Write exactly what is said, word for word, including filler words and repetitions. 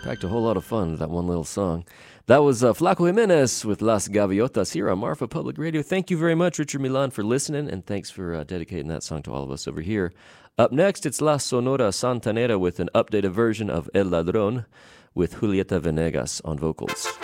Packed a whole lot of fun with that one little song. That was uh, Flaco Jimenez with Las Gaviotas here on Marfa Public Radio. Thank you very much, Richard Milan, for listening, and thanks for uh, dedicating that song to all of us over here. Up next, it's La Sonora Santanera with an updated version of El Ladrón with Julieta Venegas on vocals.